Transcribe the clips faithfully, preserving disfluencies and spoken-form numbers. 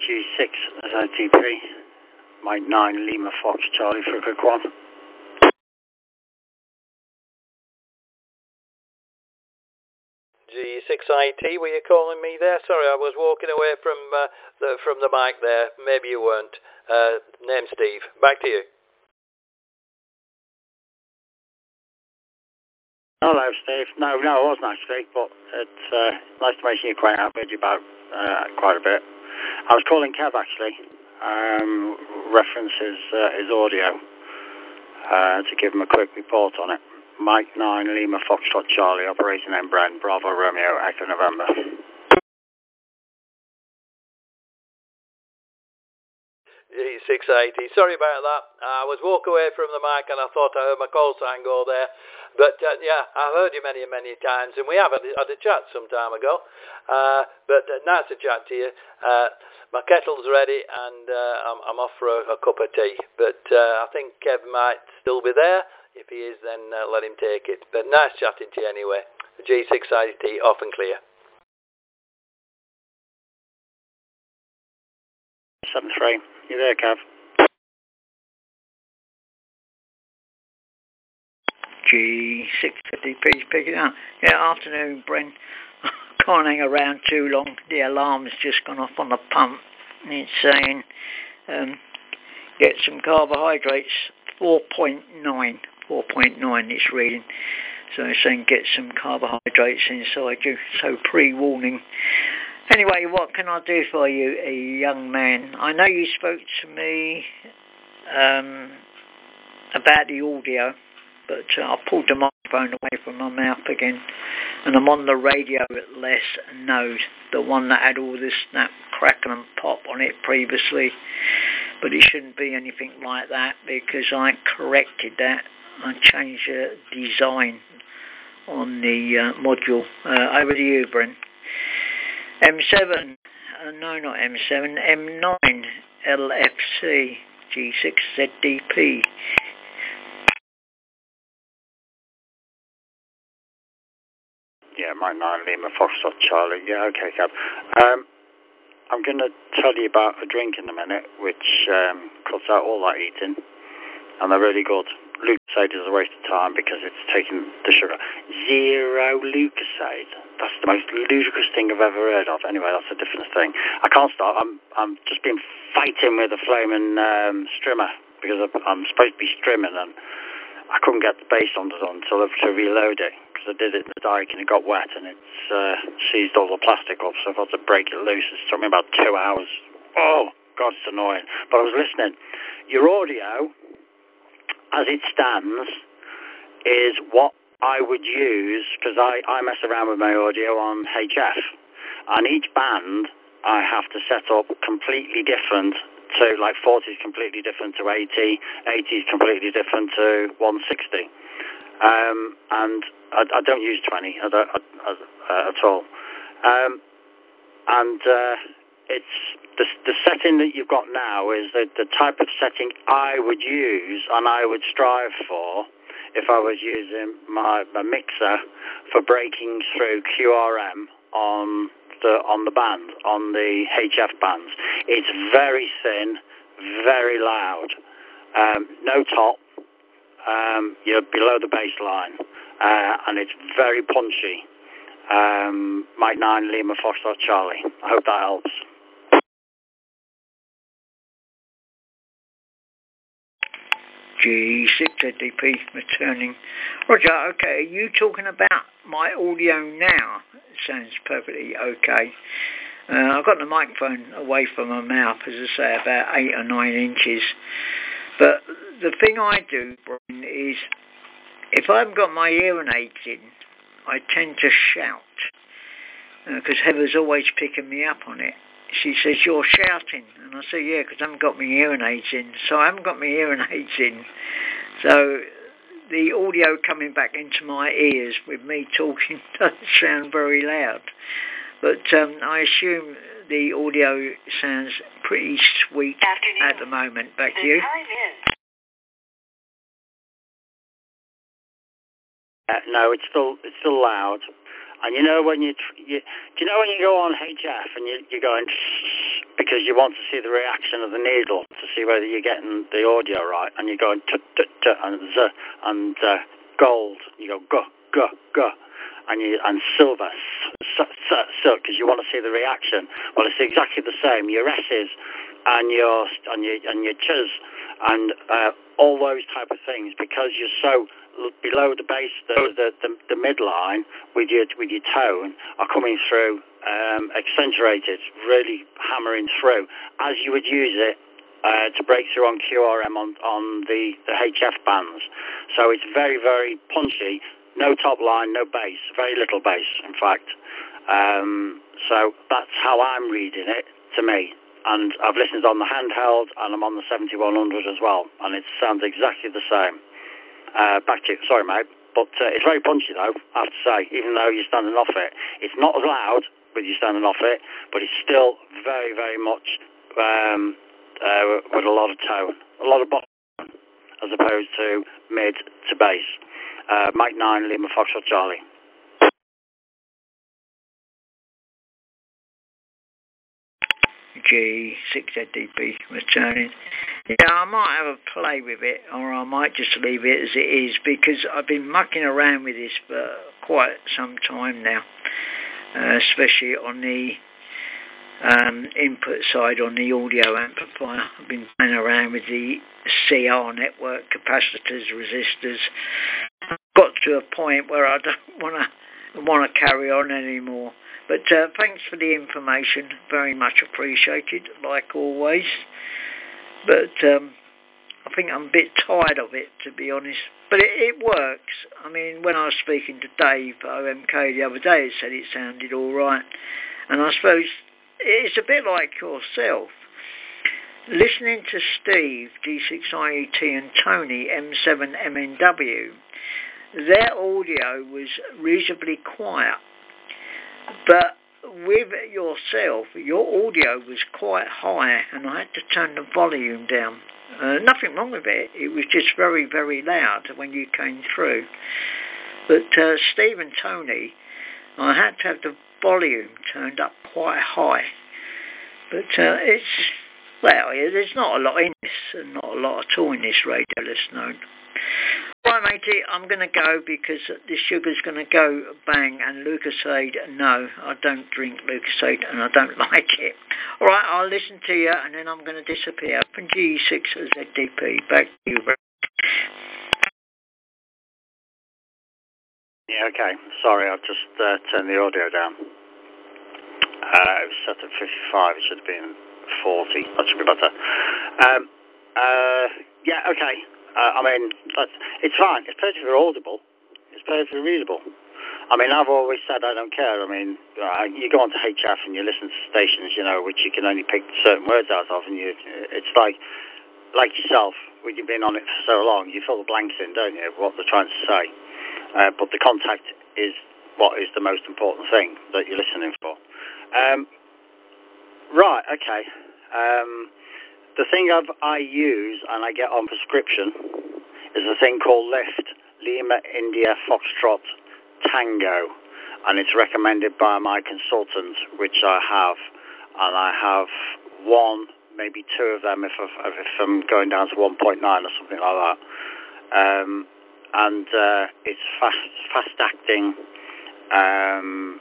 G six Z T P, Mike nine Lima Fox Charlie for a quick one. G six I T, were you calling me there? Sorry, I was walking away from uh, the from the mic there. Maybe you weren't. Uh, name Steve. Back to you. Hello, Steve. No, no, it wasn't actually, but it's uh, nice to make you acquainted. I've heard you about uh, quite a bit. I was calling Kev actually. Um, reference his, uh, his audio uh, to give him a quick report on it. Mike nine Lima Foxtrot Charlie, Operation M Brand, Bravo Romeo, Echo November. G six eighty. Sorry about that. I was walking away from the mic and I thought I heard my call sign go there. But uh, yeah, I've heard you many, many times, and we have had, had a chat some time ago. Uh, but uh, nice to chat to you. Uh, my kettle's ready, and uh, I'm, I'm off for a, a cup of tea. But uh, I think Kev might still be there. If he is, then uh, let him take it. But nice chatting to you anyway. G six I T off and clear. seven three. You there, Kev? G six fifty P, picking up. Yeah, afternoon, Brent. Can't hang around too long. The alarm's just gone off on the pump. It's saying um, get some carbohydrates, four point nine. four point nine it's reading. So it's saying get some carbohydrates inside you. So pre-warning. Anyway, what can I do for you, a young man? I know you spoke to me um, about the audio, but uh, I pulled the microphone away from my mouth again, and I'm on the radio at Les Node, the one that had all this snap, crackle and pop on it previously, but it shouldn't be anything like that because I corrected that. I changed the design on the uh, module. Uh, over to you, Brent. M seven, uh, no, not M seven, M nine L F C, G six Z D P. Yeah, Mike nine Lima Foxtrot Charlie. Yeah, okay, Kev. Um, I'm going to tell you about a drink in a minute, which um, cuts out all that eating, and they're really good. Lucozade is a waste of time because it's taking the sugar. Zero Lucozade. That's the most ludicrous thing I've ever heard of. Anyway, that's a different thing. I can't stop. I'm I'm just been fighting with a flaming um, strimmer because I'm supposed to be strimming and I couldn't get the base undone until I to reload it because I did it in the dike and it got wet and it's uh, seized all the plastic up, so I've had to break it loose. It took me about two hours. Oh, God, it's annoying. But I was listening. Your audio, as it stands, is what I would use, because I, I mess around with my audio on H F, and each band I have to set up completely different to, like forty is completely different to eighty, eighty is completely different to one sixty, um, and I, I don't use twenty I don't, I, I, uh, at all, um, and uh, it's the, the setting that you've got now is the, the type of setting I would use and I would strive for if I was using my, my mixer for breaking through Q R M on the on the band, on the H F bands. It's very thin, very loud, um, no top, um, you're below the bass line, uh, and it's very punchy. Um, Mike nine Lima Foxtrot Charlie. I hope that helps. G six Z D P returning. Roger, okay, are you talking about my audio now? It sounds perfectly okay. Uh, I've got the microphone away from my mouth, as I say, about eight or nine inches. But the thing I do, Brian, is if I haven't got my hearing aids in, I tend to shout, because uh, Heather's always picking me up on it. She says, you're shouting. And I say, yeah, because I haven't got my hearing aids in. So I haven't got my hearing aids in. So the audio coming back into my ears with me talking doesn't sound very loud. But um, I assume the audio sounds pretty sweet Afternoon. At the moment. Back the to you. Time is. Uh, no, it's still it's still loud. And you know when you, you, do you know when you go on H F and you, you're going because you want to see the reaction of the needle to see whether you're getting the audio right, and you're going tut, tut, tut, and z, and uh, gold, you go go, go, go, and you and silver, s, s, s, because you want to see the reaction. Well, it's exactly the same. Your S's and your and your and your ch's and uh, all those type of things, because you're so below the base, the the, the, the midline with your with your tone are coming through um, accentuated, really hammering through, as you would use it uh, to break through on Q R M on on the the H F bands. So it's very very punchy. No top line, no bass, very little bass, in fact. Um, so that's how I'm reading it to me. And I've listened on the handheld, and I'm on the seventy-one hundred as well, and it sounds exactly the same. Uh, back to you, sorry mate, but uh, it's very punchy though, I have to say, even though you're standing off it. It's not as loud with you standing off it, but it's still very, very much um, uh, with a lot of tone, a lot of bottom, as opposed to mid to bass. Uh, Mike nine, Lima Foxtrot Charlie. G six Z D P returning. Yeah, I might have a play with it, or I might just leave it as it is, because I've been mucking around with this for quite some time now, uh, especially on the um, input side on the audio amplifier. I've been playing around with the C R network, capacitors, resistors. I've got to a point where I don't want to want to carry on anymore. But uh, thanks for the information, very much appreciated, like always. But um, I think I'm a bit tired of it, to be honest. But it, it works. I mean, when I was speaking to Dave O M K the other day, he said it sounded all right. And I suppose it's a bit like yourself. Listening to Steve, D six I E T, and Tony, M seven M N W, their audio was reasonably quiet. But with yourself, your audio was quite high, and I had to turn the volume down. Uh, nothing wrong with it. It was just very, very loud when you came through. But uh, Steve and Tony, I had to have the volume turned up quite high. But uh, it's, well, there's not a lot in this, and not a lot at all in this radio, let's know. Right, matey, I'm going to go because the sugar's going to go bang, and Lucasade, no, I don't drink Lucasade and I don't like it. All right, I'll listen to you and then I'm going to disappear. From G six Z D P, back to you. Yeah, okay, sorry, I've just uh, turned the audio down. Uh, it was set at fifty-five, it should have been forty, that should be better. Um, uh, yeah, okay. Uh, I mean, that's, it's fine. It's perfectly audible. It's perfectly readable. I mean, I've always said I don't care. I mean, uh, you go onto H F and you listen to stations, you know, which you can only pick certain words out of, and you, it's like, like yourself, when you've been on it for so long, you fill the blanks in, don't you, what they're trying to say. Uh, but the contact is what is the most important thing that you're listening for. Um, right, okay. Um... The thing I've, I use and I get on prescription is a thing called Lift, Lima India Foxtrot Tango, and it's recommended by my consultant, which I have, and I have one, maybe two of them if, I've, if I'm going down to one point nine or something like that. Um, and uh, it's fast, fast-acting um,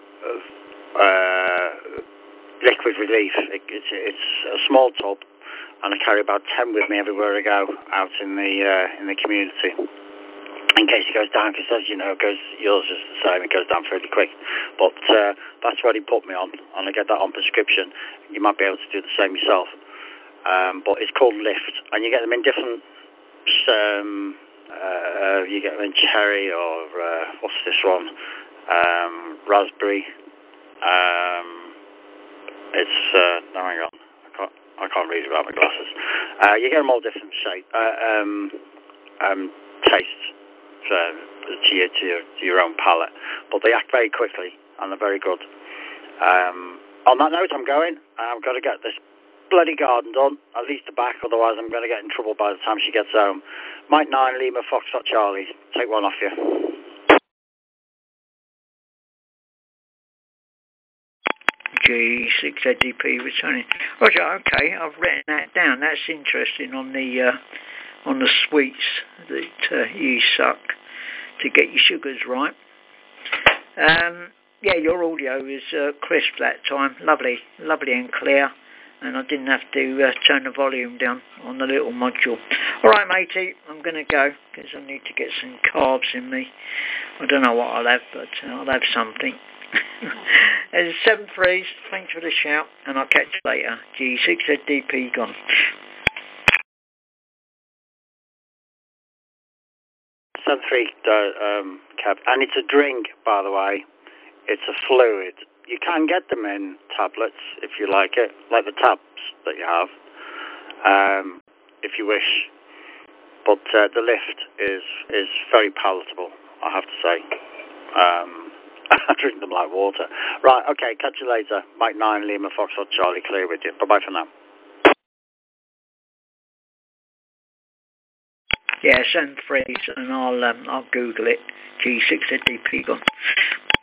uh, liquid relief. It, it's, it's a small tub. And I carry about ten with me everywhere I go out in the uh, in the community, in case it goes down. Because as you know, it goes, yours is the same. It goes down fairly quick. But uh, that's what he put me on, and I get that on prescription. You might be able to do the same yourself. Um, but it's called Lift, and you get them in different. Um, uh, you get them in cherry or uh, what's this one? Um, raspberry. Um, it's uh, no, hang on. I can't read without my glasses. Uh, you get them all different shape, uh, um, um, tastes uh, to, your, to, your, to your own palate, but they act very quickly and they're very good. Um, on that note, I'm going. I've got to get this bloody garden done, at least the back, otherwise I'm going to get in trouble by the time she gets home. Mike nine, Lima Foxtrot Charlie. Take one off you. G six Z D P returning. Roger, okay, I've written that down. That's interesting on the uh, on the sweets that uh, you suck to get your sugars right. Um, yeah, your audio is uh, crisp that time. Lovely, lovely and clear. And I didn't have to uh, turn the volume down on the little module. All right, matey, I'm going to go because I need to get some carbs in me. I don't know what I'll have, but uh, I'll have something. It's seven threes. Thanks for the shout, and I'll catch you later. G six Z D P gone. seven three, um, Cap. And it's a drink, by the way. It's a fluid. You can get them in tablets if you like it, like the tabs that you have, um, if you wish. But uh, the lift is is very palatable, I have to say. Um, I drink them like water. Right, okay, catch you later. Mike nine, Lima, Foxtrot, Charlie, clear with you. Bye-bye for now. Yeah, send threes, and I'll um, I'll Google it. G six Z D P gone.